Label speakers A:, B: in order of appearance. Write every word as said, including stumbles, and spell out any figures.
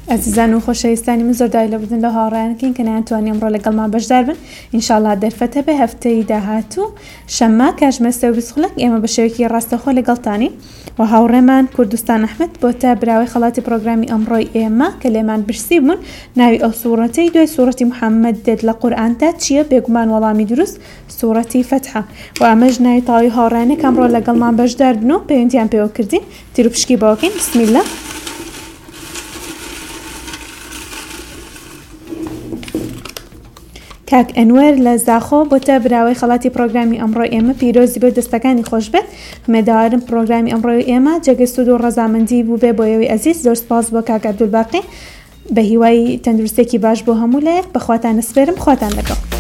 A: عزیزان و خۆشەویستانی من زۆر دایلەبوردن لە هاوڕێیانەکەین کە نەیانتوانی ئەمڕۆ لەگەڵمان بەشدار بن. ئینشاڵڵا دەرفەتە بە هەفتەی داهاتوو شەممە کاتژمێر سێ و بیست خولەک ئێمە بە شێوەیەکی ڕاستەخۆ لەگەڵتانی و هاوڕێمان کوردستان ئەحمەد بۆتە براوەی خەڵاتی پرۆگرامی ئەمڕۆی ئێمە کە لێمان برسی بوون ناوی ئەو سوورەتەی دوای سوورەتی محەممەد دێت لە قورئاندا چییە؟ بێگومان وەڵامی دروست سوورەتی فەتحە و ئەمەش ناوی تاوی هاوڕێیانێک ئەمڕۆ لەگەڵمان بەشدار بن و پەیوەندیان پێوە کردین. تیر و پشکی باوەکەین. بسمیلە. کاک ئەنوەر لە زاخۆ بۆتە براوەی خەڵاتی پرۆگرامی ئەمڕۆی ئێمە پیرۆزی بۆ دەستەکانی خۆش بێت. هەمێداوارم پرۆگرامی ئەمڕۆی ئێمە جێگەی سوود و ڕەزامەندی بوو بێ بۆ ئێوەی ئەزیز. زۆر سپاس بۆ کاک عەبدولباقی بە هیوای تەندروستێکی باش بۆ هەموو لایەک. بەخواتان ئەسپێرم. خواتان لەگەڵ.